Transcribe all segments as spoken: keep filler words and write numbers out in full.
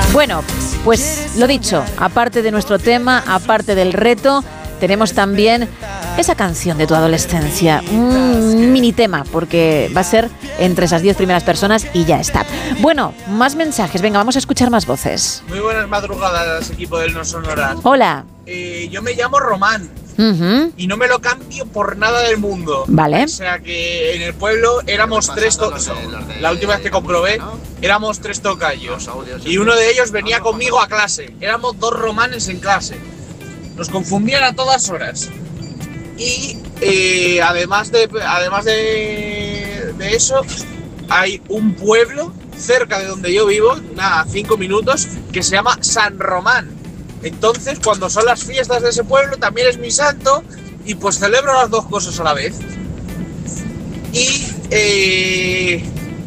Bueno, pues lo dicho, aparte de nuestro tema, aparte del reto, tenemos también esa canción de tu adolescencia, un mini tema, porque va a ser entre esas diez primeras personas y ya está. Bueno, más mensajes, venga, vamos a escuchar más voces. Muy buenas madrugadas, equipo del No Sonoras. Hola. Eh, yo me llamo Román. Uh-huh. Y no me lo cambio por nada del mundo. Vale. O sea que en el pueblo éramos tres to- la última vez que comprobé, éramos tres tocayos. Y uno de ellos venía conmigo a clase. Éramos dos romanes en clase. Nos confundían a todas horas. Y eh, además de además de, de eso, hay un pueblo cerca de donde yo vivo, nada, cinco minutos, que se llama San Román. Entonces, cuando son las fiestas de ese pueblo, también es mi santo y pues celebro las dos cosas a la vez. Y eh,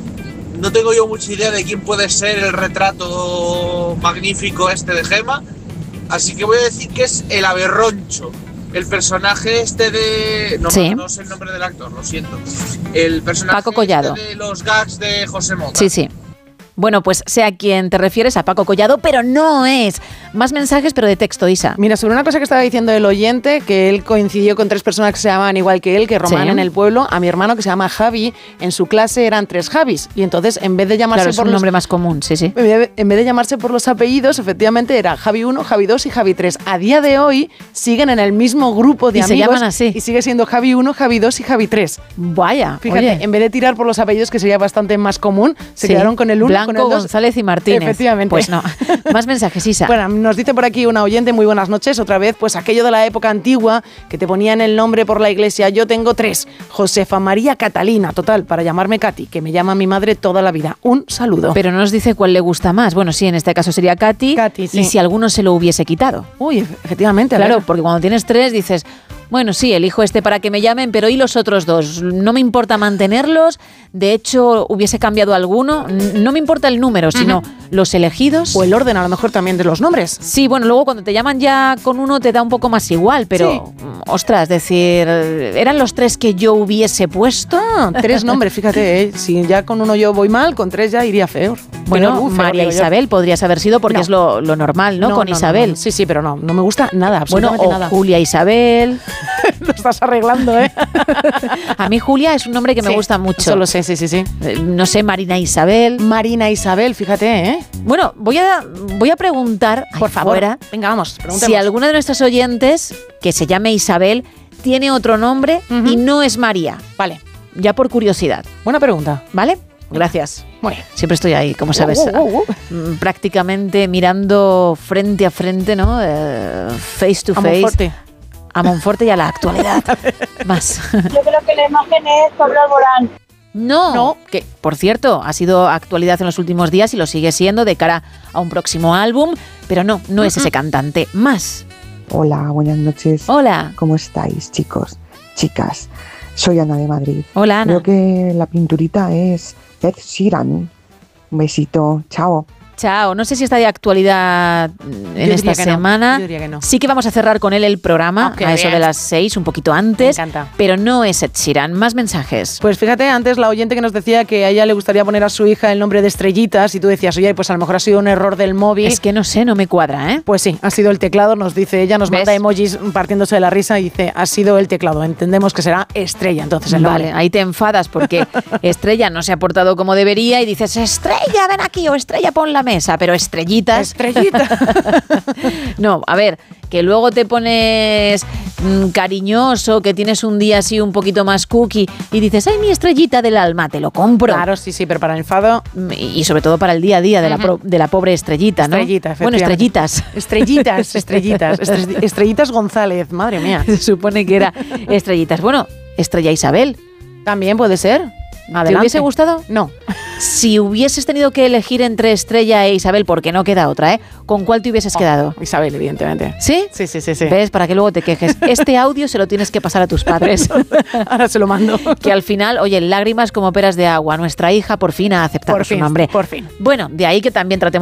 no tengo yo mucha idea de quién puede ser el retrato magnífico este de Gema, así que voy a decir que es el Aberroncho, el personaje este de... No, sí. no sé el nombre del actor, lo siento. El personaje Paco Collado. Este de los gags de José Mota. Sí, sí. Bueno, pues sé a quién te refieres, a Paco Collado, pero no es. Más mensajes, pero de texto, Isa. Mira, sobre una cosa que estaba diciendo el oyente, que él coincidió con tres personas que se llamaban igual que él, que Román, sí, en el pueblo. A mi hermano, que se llama Javi, en su clase eran tres Javis. Y entonces, en vez de llamarse claro, es por un los... nombre más común, sí, sí. En vez de llamarse por los apellidos, efectivamente era Javi uno, Javi dos y Javi tres. A día de hoy siguen en el mismo grupo de y amigos. Y se llaman así. Y sigue siendo Javi uno, Javi dos y Javi tres. Vaya, fíjate, oye. En vez de tirar por los apellidos, que sería bastante más común, se sí. quedaron con el uno, Blanco, con el dos. González y Martínez. Efectivamente. Pues no. Más mensajes, Isa. Bueno, nos dice por aquí una oyente, muy buenas noches, otra vez, pues aquello de la época antigua, que te ponían el nombre por la iglesia. Yo tengo tres, Josefa María Catalina, total, para llamarme Katy, que me llama mi madre toda la vida. Un saludo. Pero no nos dice cuál le gusta más. Bueno, sí, en este caso sería Katy. Katy, sí. Y si alguno se lo hubiese quitado. Uy, efectivamente. Claro, ver. porque cuando tienes tres dices... Bueno, sí, elijo este para que me llamen, pero ¿y los otros dos? No me importa mantenerlos. De hecho, hubiese cambiado alguno. No me importa el número, sino uh-huh. los elegidos. O el orden, a lo mejor, también de los nombres. Sí, bueno, luego cuando te llaman ya con uno te da un poco más igual, pero, sí. ostras, decir, ¿eran los tres que yo hubiese puesto? Ah, tres nombres, fíjate, ¿eh? Si ya con uno yo voy mal, con tres ya iría feo. Bueno, Uf, María feo, Isabel yo. podrías haber sido porque no. es lo, lo normal, ¿no? no con no, Isabel. No, no. Sí, sí, pero no, no me gusta nada, absolutamente bueno, o nada. Julia Isabel... Lo estás arreglando, ¿eh? A mí Julia es un nombre que me sí, gusta mucho. Eso lo sé, sí, sí, sí. Eh, no sé, Marina Isabel. Marina Isabel, fíjate, ¿eh? Bueno, voy a, voy a preguntar, por favor, fuera, venga, vamos, preguntemos. Si alguno de nuestros oyentes, que se llame Isabel, tiene otro nombre uh-huh. y no es María. Vale. Ya por curiosidad. Buena pregunta. ¿Vale? Gracias. Bueno, siempre estoy ahí, como sabes, uh, uh, uh, uh. prácticamente mirando frente a frente, ¿no? Uh, face to a face. Monforte. A Monforte y a la actualidad. Más. Yo creo que la imagen es Pablo Alborán. No, no, que por cierto ha sido actualidad en los últimos días y lo sigue siendo de cara a un próximo álbum, pero no, no uh-huh. es ese cantante. Más. Hola, buenas noches. Hola. ¿Cómo estáis, chicos? Chicas, soy Ana de Madrid. Hola, Ana. Creo que la pinturita es Ed Sheeran. Un besito, chao. Chao, no sé si está de actualidad en Yo esta semana. No. Yo diría que no. Sí que vamos a cerrar con él el programa oh, a eso bien. de las seis, un poquito antes. Me encanta. Pero no es Ed Sheeran. Más mensajes. Pues fíjate, antes la oyente que nos decía que a ella le gustaría poner a su hija el nombre de Estrellitas y tú decías, oye, pues a lo mejor ha sido un error del móvil. Es que no sé, no me cuadra, ¿eh? Pues sí, ha sido el teclado, nos dice ella, nos ¿ves? Manda emojis partiéndose de la risa y dice, ha sido el teclado. Entendemos que será Estrella, entonces el nombre. Vale, ahí te enfadas porque Estrella no se ha portado como debería y dices, Estrella, ven aquí, o Estrella, pon la mesa, pero Estrellitas. Estrellita. No, a ver, que luego te pones mmm, cariñoso, que tienes un día así un poquito más cookie y dices, ay, mi estrellita del alma, te lo compro. Claro, sí, sí, pero para el enfado. Y sobre todo para el día a día de, uh-huh. la, pro, de la pobre estrellita, ¿no? Estrellita, bueno, estrellitas. Estrellitas, estrellitas. Estrellitas González, madre mía. Se supone que era estrellitas. Bueno, Estrella Isabel. También puede ser. Adelante. ¿Te hubiese gustado? No. Si hubieses tenido que elegir entre Estrella e Isabel, porque no queda otra, ¿eh? ¿Con cuál te hubieses oh, quedado? Isabel, evidentemente. ¿Sí? Sí, sí, sí, sí. ¿Ves? Para que luego te quejes. Este audio se lo tienes que pasar a tus padres. Ahora se lo mando. Que al final, oye, lágrimas como peras de agua. Nuestra hija por fin ha aceptado por su fin, nombre. Por fin. Bueno, de ahí que también tratemos